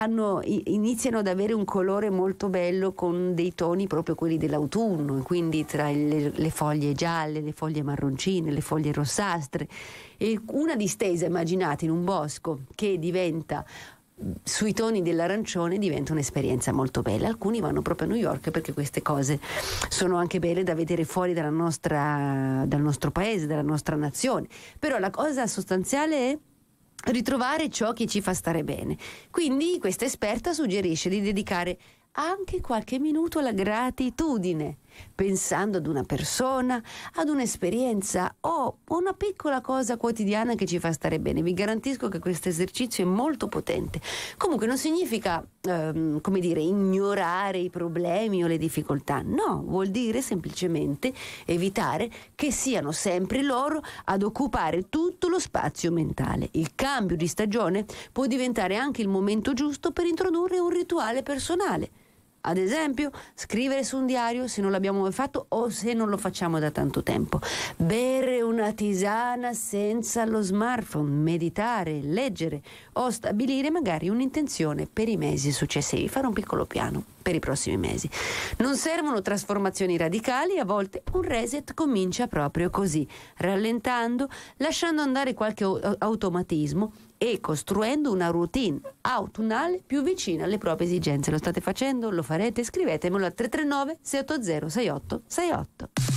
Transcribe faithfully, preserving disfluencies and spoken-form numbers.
hanno, iniziano ad avere un colore molto bello con dei toni proprio quelli dell'autunno, quindi tra le, le foglie gialle, le foglie marroncine, le foglie rossastre, e una distesa, immaginate, in un bosco che diventa sui toni dell'arancione, diventa un'esperienza molto bella. Alcuni vanno proprio a New York perché queste cose sono anche belle da vedere fuori dalla nostra, dal nostro paese, dalla nostra nazione. Però la cosa sostanziale è ritrovare ciò che ci fa stare bene. Quindi questa esperta suggerisce di dedicare anche qualche minuto alla gratitudine, pensando ad una persona, ad un'esperienza o una piccola cosa quotidiana che ci fa stare bene. Vi garantisco che questo esercizio è molto potente. Comunque non significa ehm, come dire, ignorare i problemi o le difficoltà, no, vuol dire semplicemente evitare che siano sempre loro ad occupare tutto lo spazio mentale. Il cambio di stagione può diventare anche il momento giusto per introdurre un rituale personale. Ad esempio, scrivere su un diario se non l'abbiamo mai fatto o se non lo facciamo da tanto tempo. Bere una tisana senza lo smartphone, meditare, leggere o stabilire magari un'intenzione per i mesi successivi. Fare un piccolo piano per i prossimi mesi. Non servono trasformazioni radicali, a volte un reset comincia proprio così, rallentando, lasciando andare qualche automatismo e costruendo una routine autunnale più vicina alle proprie esigenze. Lo state facendo? Lo farete? Scrivetemelo al tre tre nove sei otto zero sei otto sei otto.